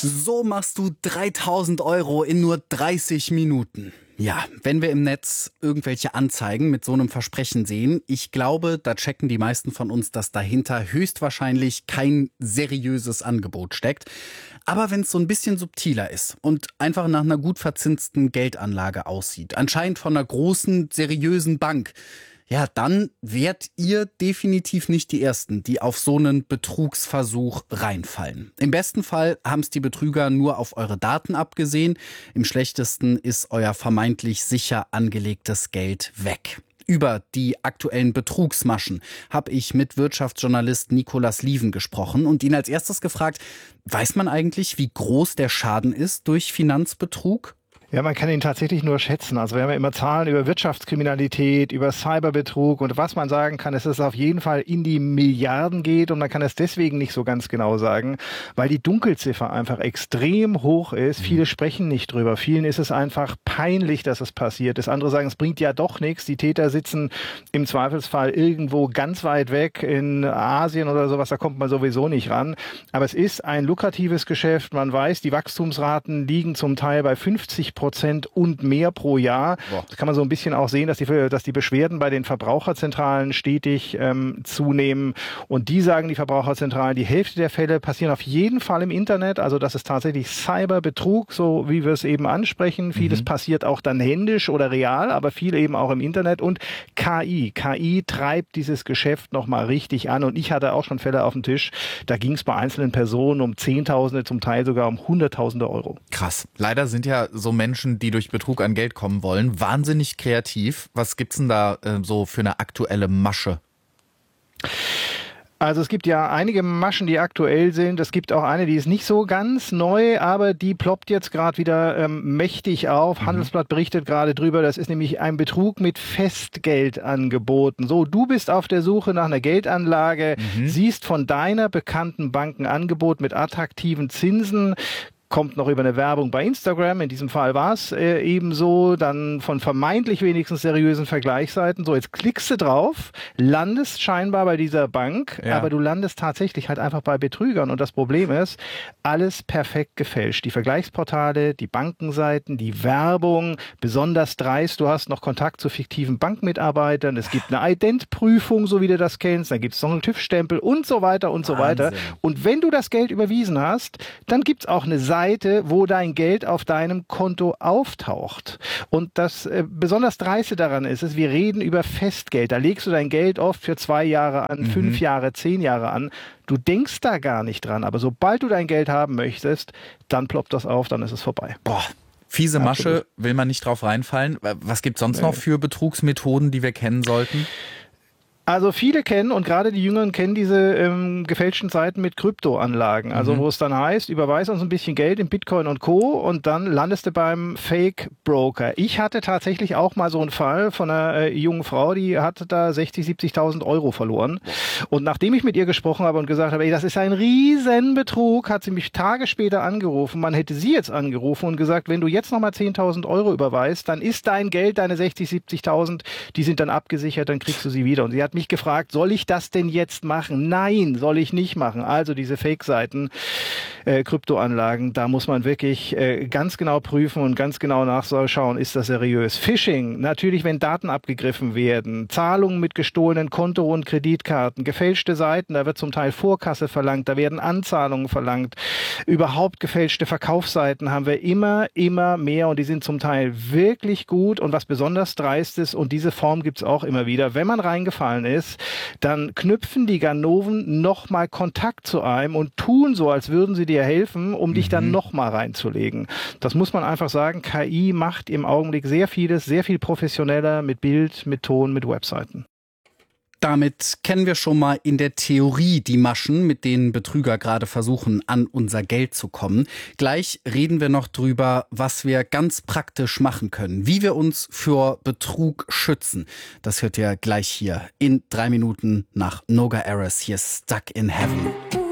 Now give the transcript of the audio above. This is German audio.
So machst du 3.000 € in nur 30 Minuten. Ja, wenn wir im Netz irgendwelche Anzeigen mit so einem Versprechen sehen, ich glaube, da checken die meisten von uns, dass dahinter höchstwahrscheinlich kein seriöses Angebot steckt. Aber wenn es so ein bisschen subtiler ist und einfach nach einer gut verzinsten Geldanlage aussieht, anscheinend von einer großen, seriösen Bank, ja, dann wärt ihr definitiv nicht die Ersten, die auf so einen Betrugsversuch reinfallen. Im besten Fall haben es die Betrüger nur auf eure Daten abgesehen. Im schlechtesten ist euer vermeintlich sicher angelegtes Geld weg. Über die aktuellen Betrugsmaschen habe ich mit Wirtschaftsjournalist Nicolas Lieven gesprochen und ihn als erstes gefragt, weiß man eigentlich, wie groß der Schaden ist durch Finanzbetrug? Ja, man kann ihn tatsächlich nur schätzen. Also wir haben ja immer Zahlen über Wirtschaftskriminalität, über Cyberbetrug und was man sagen kann, ist, dass es auf jeden Fall in die Milliarden geht und man kann es deswegen nicht so ganz genau sagen, weil die Dunkelziffer einfach extrem hoch ist. Viele sprechen nicht drüber. Vielen ist es einfach peinlich, dass es passiert ist. Andere sagen, es bringt ja doch nichts. Die Täter sitzen im Zweifelsfall irgendwo ganz weit weg in Asien oder sowas, da kommt man sowieso nicht ran. Aber es ist ein lukratives Geschäft. Man weiß, die Wachstumsraten liegen zum Teil bei 50% und mehr pro Jahr. Das kann man so ein bisschen auch sehen, dass die Beschwerden bei den Verbraucherzentralen stetig zunehmen. Und die sagen, die Verbraucherzentralen, die Hälfte der Fälle passieren auf jeden Fall im Internet. Also das ist tatsächlich Cyberbetrug, so wie wir es eben ansprechen. Vieles passiert auch dann händisch oder real, aber viel eben auch im Internet. Und KI. KI treibt dieses Geschäft nochmal richtig an. Und ich hatte auch schon Fälle auf dem Tisch. Da ging es bei einzelnen Personen um Zehntausende, zum Teil sogar um Hunderttausende Euro. Krass. Leider sind ja so Menschen, die durch Betrug an Geld kommen wollen, wahnsinnig kreativ. Was gibt's denn da so für eine aktuelle Masche? Also es gibt ja einige Maschen, die aktuell sind. Es gibt auch eine, die ist nicht so ganz neu, aber die ploppt jetzt gerade wieder mächtig auf. Handelsblatt berichtet gerade drüber. Das ist nämlich ein Betrug mit Festgeldangeboten. So, du bist auf der Suche nach einer Geldanlage, siehst von deiner bekannten Bank ein Angebot mit attraktiven Zinsen, kommt noch über eine Werbung bei Instagram, in diesem Fall war es ebenso, dann von vermeintlich wenigstens seriösen Vergleichsseiten. So, jetzt klickst du drauf, landest scheinbar bei dieser Bank, aber du landest tatsächlich halt einfach bei Betrügern. Und das Problem ist, alles perfekt gefälscht. Die Vergleichsportale, die Bankenseiten, die Werbung, besonders dreist, du hast noch Kontakt zu fiktiven Bankmitarbeitern, es gibt eine Identprüfung, so wie du das kennst, dann gibt es noch einen TÜV-Stempel und so weiter und so weiter. Und wenn du das Geld überwiesen hast, dann gibt es auch eine Seite, wo dein Geld auf deinem Konto auftaucht. Und das besonders Dreiste daran ist, wir reden über Festgeld. Da legst du dein Geld oft für 2 Jahre an, 5 Jahre, 10 Jahre an. Du denkst da gar nicht dran. Aber sobald du dein Geld haben möchtest, dann ploppt das auf, dann ist es vorbei. Boah, fiese Masche, will man nicht drauf reinfallen. Was gibt es sonst noch für Betrugsmethoden, die wir kennen sollten? Also viele kennen und gerade die Jüngeren kennen diese gefälschten Seiten mit Kryptoanlagen. Also wo es dann heißt, überweis uns ein bisschen Geld in Bitcoin und Co. und dann landest du beim Fake-Broker. Ich hatte tatsächlich auch mal so einen Fall von einer jungen Frau, die hatte da 60.000, 70.000 € verloren. Und nachdem ich mit ihr gesprochen habe und gesagt habe, ey, das ist ein Riesenbetrug, hat sie mich Tage später angerufen. Man hätte sie jetzt angerufen und gesagt, wenn du jetzt nochmal 10.000 € überweist, dann ist dein Geld, deine 60.000, 70.000, die sind dann abgesichert, dann kriegst du sie wieder. Und sie hat mich gefragt, soll ich das denn jetzt machen? Nein, soll ich nicht machen. Also diese Fake-Seiten, Kryptoanlagen, da muss man wirklich ganz genau prüfen und ganz genau nachschauen, ist das seriös. Phishing, natürlich, wenn Daten abgegriffen werden, Zahlungen mit gestohlenen Konto- und Kreditkarten, gefälschte Seiten, da wird zum Teil Vorkasse verlangt, da werden Anzahlungen verlangt. Überhaupt gefälschte Verkaufsseiten haben wir immer mehr und die sind zum Teil wirklich gut und was besonders dreist ist und diese Form gibt es auch immer wieder, wenn man reingefallen ist, dann knüpfen die Ganoven nochmal Kontakt zu einem und tun so, als würden sie dir helfen, um dich dann nochmal reinzulegen. Das muss man einfach sagen, KI macht im Augenblick sehr vieles, sehr viel professioneller mit Bild, mit Ton, mit Webseiten. Damit kennen wir schon mal in der Theorie die Maschen, mit denen Betrüger gerade versuchen, an unser Geld zu kommen. Gleich reden wir noch drüber, was wir ganz praktisch machen können, wie wir uns vor Betrug schützen. Das hört ihr gleich hier in 3 Minuten nach Noga Erez. Hier ist Stuck in Heaven.